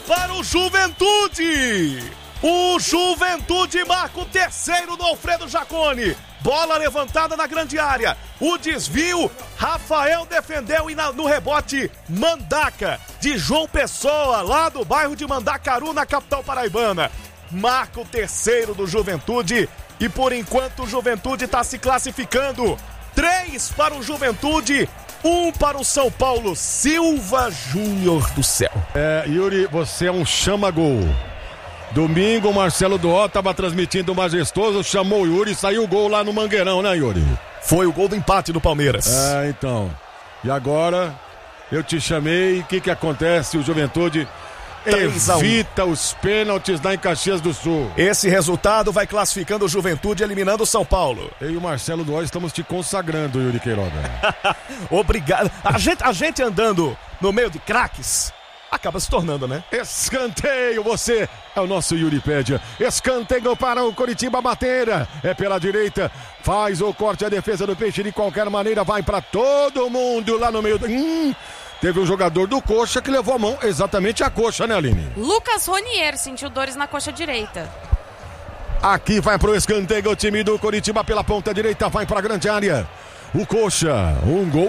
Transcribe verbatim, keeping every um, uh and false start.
para o Juventude. O Juventude marca o terceiro do Alfredo Jaconi. Bola levantada na grande área. O desvio, Rafael defendeu e na, no rebote, Mandaca, de João Pessoa, lá do bairro de Mandacaru, na capital paraibana. Marca o terceiro do Juventude e por enquanto o Juventude está se classificando. Três para o Juventude, um para o São Paulo. Silva Júnior do céu. É, Yuri, você é um chama-gol. Domingo, o Marcelo Doó estava transmitindo o Majestoso, chamou o Yuri e saiu o gol lá no Mangueirão, né, Yuri? Foi o gol do empate do Palmeiras. É, então. E agora, eu te chamei, o que que acontece? O Juventude evita os pênaltis lá em Caxias do Sul. Esse resultado vai classificando o Juventude, eliminando o São Paulo. Eu e o Marcelo Doó estamos te consagrando, Yuri Queiroga. Obrigado. A gente, a gente andando no meio de craques acaba se tornando, né? Escanteio, você é o nosso Yuripédia. Escanteio para o Coritiba bater. É pela direita, faz o corte, a defesa do Peixe de qualquer maneira, vai para todo mundo lá no meio do... Hum, teve um jogador do Coxa que levou a mão exatamente a coxa, né, Aline? Lucas Ronier sentiu dores na coxa direita. Aqui vai pro escanteio o time do Coritiba pela ponta direita, vai para a grande área. O Coxa, um gol